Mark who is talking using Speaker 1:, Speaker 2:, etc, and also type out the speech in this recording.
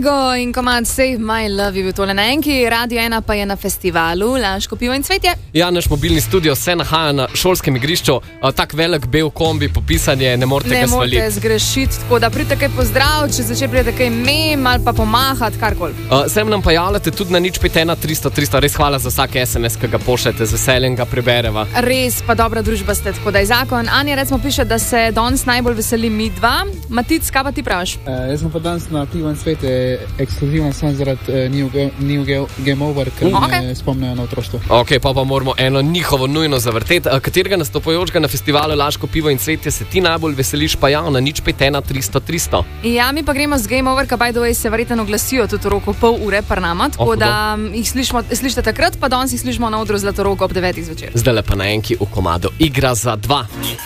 Speaker 1: Ego in komad Save My Love je bil tole na enki, Radio 1 pa je na festivalu Laško pivo in cvetje.
Speaker 2: Ja, naš mobilni studio se nahaja na šolskem igrišču, tak velik bel kombi, popisanje, ne morete ga svaliti.
Speaker 1: Ne morete zgrešiti, tako da pridete kaj pozdrav, če začne pridete kaj mem ali pa pomahati, karkoli.
Speaker 2: Sem nam pa javljate tudi na 051 300 300, res hvala za vsak SMS, ki ga pošljete, z veseljem ga prebereva.
Speaker 1: Res pa dobra družba ste, tako da je zakon. Anja recimo piše, da se danes najbolj veseli mi dva. Matic, kaj pa ti praviš?
Speaker 3: Jaz sem pa danes na pivo in cvetje ekskluzivno sem zaradi New Game Over, ker me spomnijo na otroštvo.
Speaker 2: Ok, pa moramo eno njihovo nujno zavrteti. Katerega nastopajočega na festivalu Laško pivo in cvetje se ti najbolj veseliš, pa javno, 051 300 300.
Speaker 1: Ja, mi pa gremo z Game Over, ka by the way se verjetno oglasijo tudi v roku pol ure par nama, tako da jih slišite takrat, pa danes jih slišimo na odru Zlatorog ob 9 zvečer.
Speaker 2: Zdaj pa na enki v komadu Igra za dva.